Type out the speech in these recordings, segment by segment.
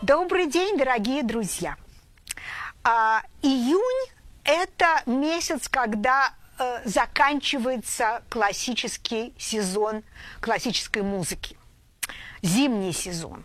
Добрый день, дорогие друзья! Июнь – это месяц, когда заканчивается классический сезон классической музыки, зимний сезон.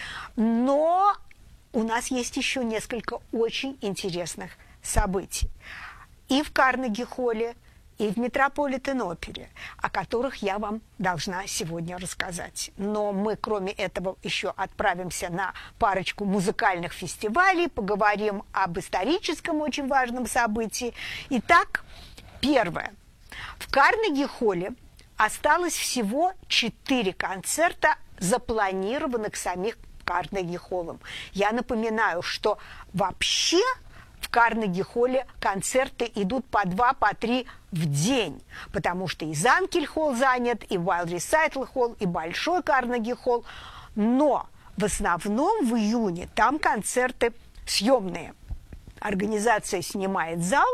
Но у нас есть еще несколько очень интересных событий и в Карнеги-холле, и в Метрополитен-опере, о которых я вам должна сегодня рассказать. Но мы, кроме этого, еще отправимся на парочку музыкальных фестивалей, поговорим об историческом очень важном событии. Итак, первое. В Карнеги-холле осталось всего 4 концерта, запланированных самих Карнеги-холлом. Я напоминаю, что вообще в Карнеги-холле концерты идут по 2, по 3 в день, потому что и Занкель-холл занят, и Wild Recital-холл, и Большой Карнеги-холл. Но в основном в июне там концерты съемные. Организация снимает зал,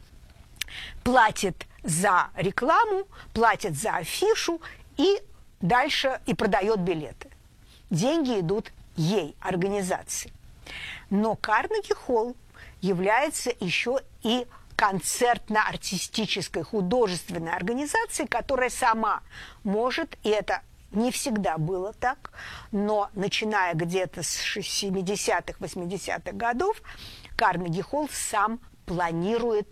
платит за рекламу, платит за афишу и дальше и продает билеты. Деньги идут ей, организации. Но Карнеги-холл является еще и концертно-артистической художественной организацией, которая сама может, и это не всегда было так, но начиная где-то с 70-х, 80-х годов, Карнеги-холл сам планирует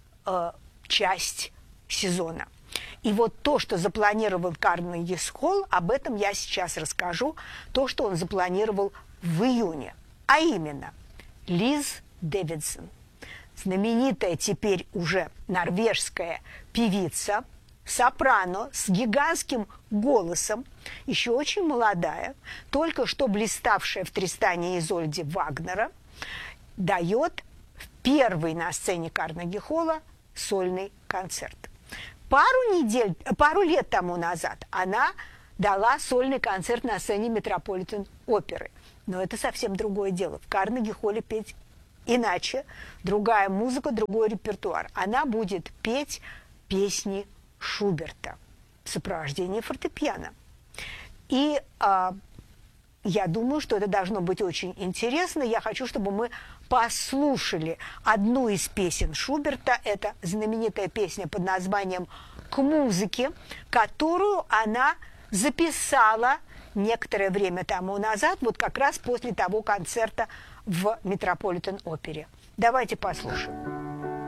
часть сезона. И вот то, что запланировал Карнеги-холл, об этом я сейчас расскажу, то, что он запланировал в июне, а именно Лиз Дэвидсон, знаменитая теперь уже норвежская певица, сопрано с гигантским голосом, еще очень молодая, только что блиставшая в «Тристане и Изольде» Вагнера, дает первый на сцене Карнеги-холла сольный концерт. Пару лет тому назад она дала сольный концерт на сцене Метрополитен-оперы. Но это совсем другое дело. В Карнеги-холле петь иначе, другая музыка, другой репертуар. Она будет петь песни Шуберта в сопровождении фортепиано. И я думаю, что это должно быть очень интересно. Я хочу, чтобы мы послушали одну из песен Шуберта. Это знаменитая песня под названием «К музыке», которую она записала некоторое время тому назад, вот как раз после того концерта в Метрополитен-опере. Давайте послушаем.